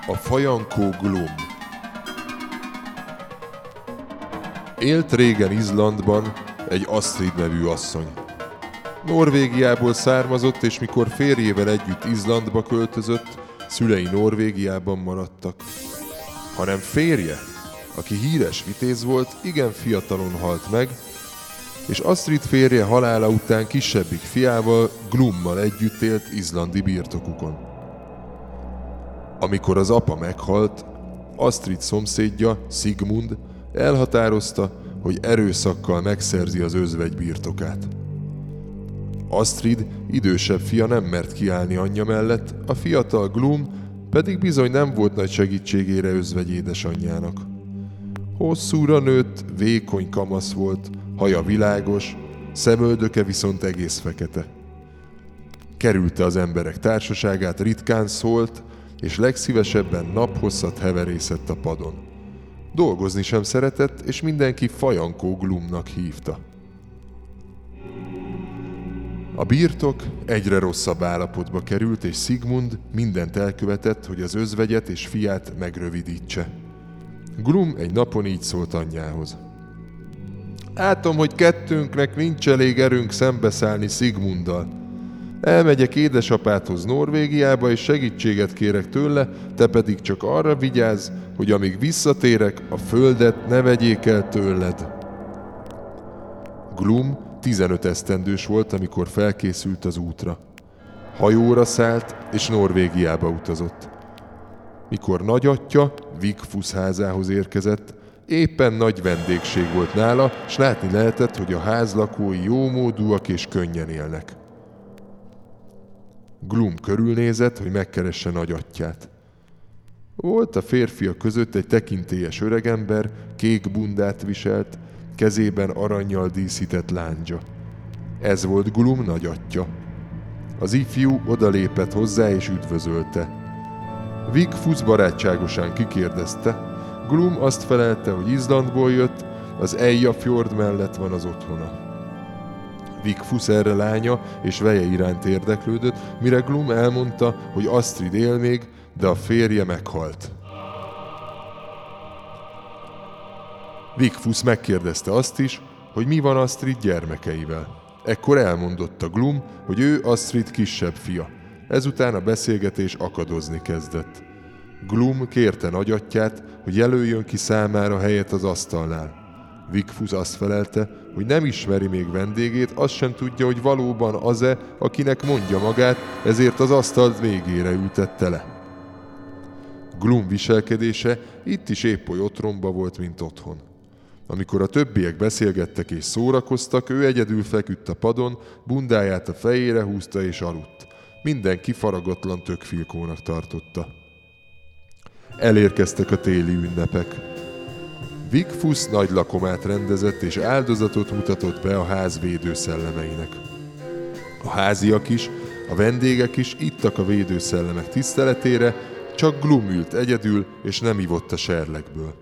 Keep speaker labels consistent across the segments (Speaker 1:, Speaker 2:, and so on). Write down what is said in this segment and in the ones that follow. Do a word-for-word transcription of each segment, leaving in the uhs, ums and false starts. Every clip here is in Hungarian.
Speaker 1: A fajankó Glum. Élt régen Izlandban egy Astrid nevű asszony. Norvégiából származott, és mikor férjével együtt Izlandba költözött, szülei Norvégiában maradtak. Hanem férje, aki híres vitéz volt, igen fiatalon halt meg, és Astrid férje halála után kisebbik fiával, Glummal együtt élt izlandi birtokukon. Amikor az apa meghalt, Astrid szomszédja, Sigmund elhatározta, hogy erőszakkal megszerzi az özvegy birtokát. Astrid idősebb fia nem mert kiállni anyja mellett, a fiatal Glum pedig bizony nem volt nagy segítségére özvegy édesanyjának. Hosszúra nőtt, vékony kamasz volt, haja világos, szemöldöke viszont egész fekete. Kerülte az emberek társaságát, ritkán szólt, és legszívesebben naphosszat heverészett a padon. Dolgozni sem szeretett, és mindenki fajankó Glumnak hívta. A birtok egyre rosszabb állapotba került, és Sigmund mindent elkövetett, hogy az özvegyet és fiát megrövidítse. Glum egy napon így szólt anyjához. Látom, hogy kettőnknek nincs elég erőnk szembeszállni Sigmunddal. Elmegyek édesapádhoz Norvégiába, és segítséget kérek tőle, te pedig csak arra vigyázz, hogy amíg visszatérek, a földet ne vegyék el tőled. Glum tizenöt esztendős volt, amikor felkészült az útra. Hajóra szállt, és Norvégiába utazott. Mikor nagyatja Vigfús házához érkezett, éppen nagy vendégség volt nála, s látni lehetett, hogy a ház lakói jómódúak és könnyen élnek. Glum körülnézett, hogy megkeresse nagyatját. Volt a férfiak között egy tekintélyes öregember, kék bundát viselt, kezében arannyal díszített láncsa. Ez volt Glum nagyatja. Az ifjú odalépett hozzá és üdvözölte. Vigfús barátságosan kikérdezte. Glum azt felelte, hogy Izlandból jött, az Eyjafjord mellett van az otthona. Vigfús erre lánya és veje iránt érdeklődött, mire Glum elmondta, hogy Astrid él még, de a férje meghalt. Vigfús megkérdezte azt is, hogy mi van Astrid gyermekeivel. Ekkor elmondotta Glum, hogy ő Astrid kisebb fia. Ezután a beszélgetés akadozni kezdett. Glum kérte nagyatját, hogy jelöljön ki számára helyet az asztalnál. Vigfús azt felelte, hogy nem ismeri még vendégét, azt sem tudja, hogy valóban az-e, akinek mondja magát, ezért az asztalt végére ültette le. Glum viselkedése itt is épp oly otromba volt, mint otthon. Amikor a többiek beszélgettek és szórakoztak, ő egyedül feküdt a padon, bundáját a fejére húzta és aludt. Mindenki faragatlan tökfilkónak tartotta. Elérkeztek a téli ünnepek. Vigfús nagy lakomát rendezett és áldozatot mutatott be a ház védőszellemeinek. A háziak is, a vendégek is ittak a védőszellemek tiszteletére, csak Glum ült egyedül és nem ivott a serlegből.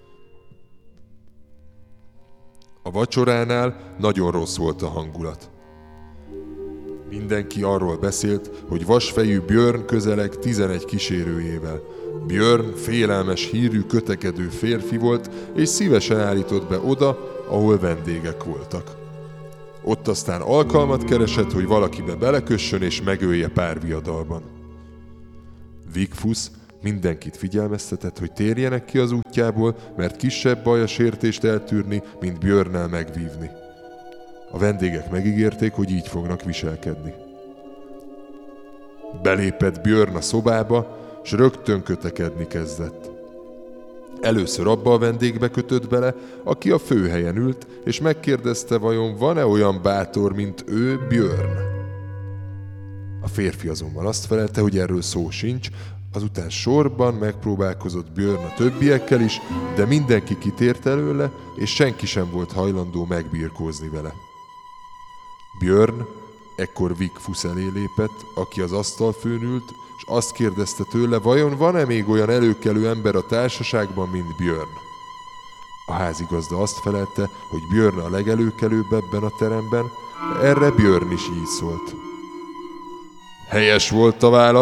Speaker 1: A vacsoránál nagyon rossz volt a hangulat. Mindenki arról beszélt, hogy vasfejű Björn közeleg tizenegy kísérőjével. Björn félelmes hírű kötekedő férfi volt, és szívesen állított be oda, ahol vendégek voltak. Ott aztán alkalmat keresett, hogy valakibe belekössön és megölje párviadalban. Vigfús mindenkit figyelmeztetett, hogy térjenek ki az útjából, mert kisebb baj a sértést eltűrni, mint Björnnel megvívni. A vendégek megígérték, hogy így fognak viselkedni. Belépett Björn a szobába, s rögtön kötekedni kezdett. Először abba a vendégbe kötött bele, aki a főhelyen ült, és megkérdezte, vajon van-e olyan bátor, mint ő, Björn. A férfi azonban azt felelte, hogy erről szó sincs, azután sorban megpróbálkozott Björn a többiekkel is, de mindenki kitért előle, és senki sem volt hajlandó megbirkózni vele. Björn ekkor Vigfús elé lépett, aki az asztalfőn ült, és azt kérdezte tőle, vajon van-e még olyan előkelő ember a társaságban, mint Björn. A házigazda azt felelte, hogy Björn a legelőkelőbb ebben a teremben, erre Björn is így szólt. Helyes volt a válasz,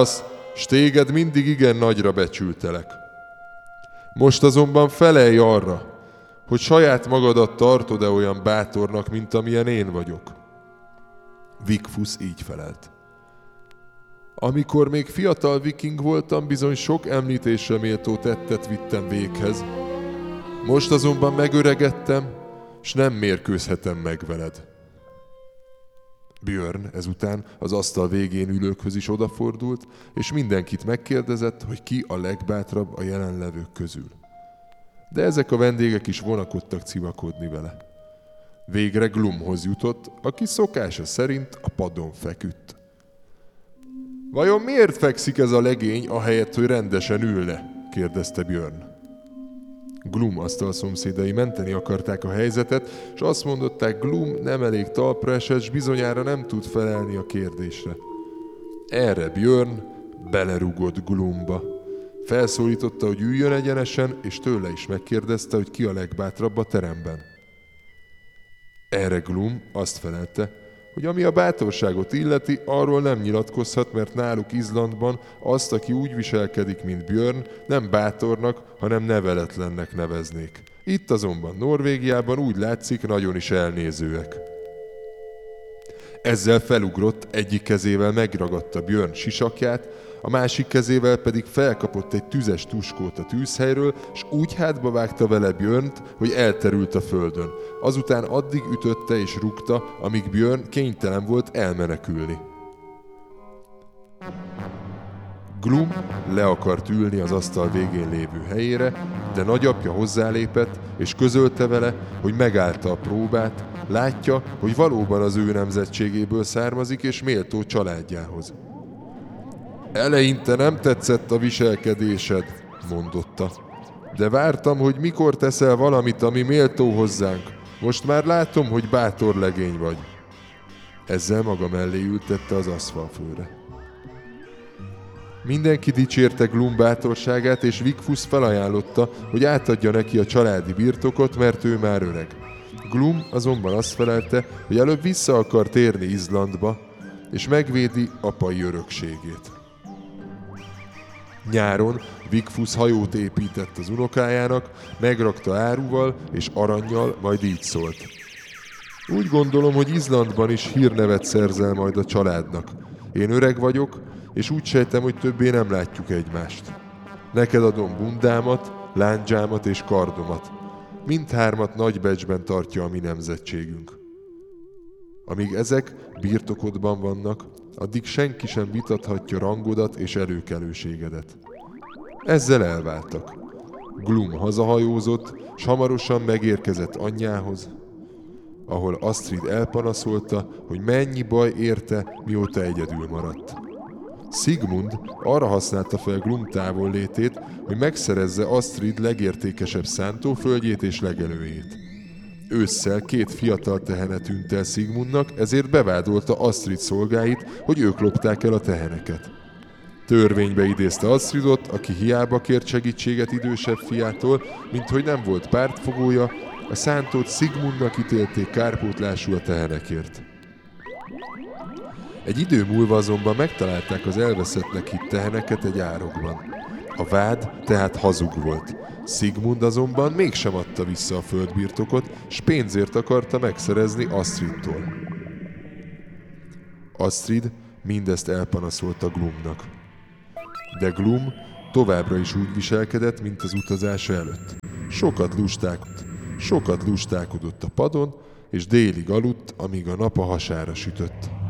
Speaker 1: s téged mindig igen nagyra becsültelek. Most azonban felelj arra, hogy saját magadat tartod-e olyan bátornak, mint amilyen én vagyok. Vigfúsz így felelt. Amikor még fiatal viking voltam, bizony sok említésre méltó tettet vittem véghez. Most azonban megöregedtem, s nem mérkőzhetem meg veled. Björn ezután az asztal végén ülőkhöz is odafordult, és mindenkit megkérdezett, hogy ki a legbátrabb a jelenlevők közül. De ezek a vendégek is vonakodtak civakodni vele. Végre Glumhoz jutott, aki szokása szerint a padon feküdt. Vajon miért fekszik ez a legény, ahelyett, hogy rendesen ülne? Kérdezte Björn. Glum asztalszomszédai menteni akarták a helyzetet, és azt mondották, Glum nem elég talpra esett, s bizonyára nem tud felelni a kérdésre. Erre Björn belerúgott Glumba. Felszólította, hogy üljön egyenesen, és tőle is megkérdezte, hogy ki a legbátrabb a teremben. Erre Glum azt felelte, hogy ami a bátorságot illeti, arról nem nyilatkozhat, mert náluk Izlandban azt, aki úgy viselkedik, mint Björn, nem bátornak, hanem neveletlennek neveznék. Itt azonban Norvégiában úgy látszik, nagyon is elnézőek. Ezzel felugrott, egyik kezével megragadta Björn sisakját, a másik kezével pedig felkapott egy tüzes tuskót a tűzhelyről, s úgy hátba vágta vele Björnt, hogy elterült a földön. Azután addig ütötte és rúgta, amíg Björn kénytelen volt elmenekülni. Glum le akart ülni az asztal végén lévő helyére, de nagyapja hozzálépett, és közölte vele, hogy megállta a próbát, látja, hogy valóban az ő nemzetségéből származik, és méltó családjához. Eleinte nem tetszett a viselkedésed, mondotta, de vártam, hogy mikor teszel valamit, ami méltó hozzánk. Most már látom, hogy bátor legény vagy. Ezzel maga mellé ültette az aszfalfőre. Mindenki dicsérte Glum bátorságát, és Vigfúsz felajánlotta, hogy átadja neki a családi birtokot, mert ő már öreg. Glum azonban azt felelte, hogy előbb vissza akar térni Izlandba, és megvédi apai örökségét. Nyáron Vigfúsz hajót épített az unokájának, megrakta áruval és arannyal, majd így szólt. Úgy gondolom, hogy Izlandban is hírnevet szerzel majd a családnak. Én öreg vagyok, és úgy sejtem, hogy többé nem látjuk egymást. Neked adom bundámat, lándzsámat és kardomat. Mindhármat nagy becsben tartja a mi nemzetségünk. Amíg ezek birtokodban vannak, addig senki sem vitathatja rangodat és előkelőségedet. Ezzel elváltak. Glum hazahajózott, s hamarosan megérkezett anyjához, ahol Astrid elpanaszolta, hogy mennyi baj érte, mióta egyedül maradt. Sigmund arra használta fel Glum távollétét, hogy megszerezze Astrid legértékesebb szántóföldjét és legelőjét. Ősszel két fiatal tehene tűnt el Sigmundnak, ezért bevádolta Astrid szolgáit, hogy ők lopták el a teheneket. Törvénybe idézte Astridot, aki hiába kért segítséget idősebb fiától, mint hogy nem volt pártfogója, a szántót Sigmundnak ítélték kárpótlású a tehenekért. Egy idő múlva azonban megtalálták az elveszettnek hitt teheneket egy árokban. A vád tehát hazug volt. Sigmund azonban mégsem adta vissza a földbirtokot, s pénzért akarta megszerezni Astridtól. Astrid mindezt elpanaszolta Glumnak. De Glum továbbra is úgy viselkedett, mint az utazása előtt. Sokat lustákodott, sokat lustákodott a padon, és délig aludt, amíg a nap a hasára sütött.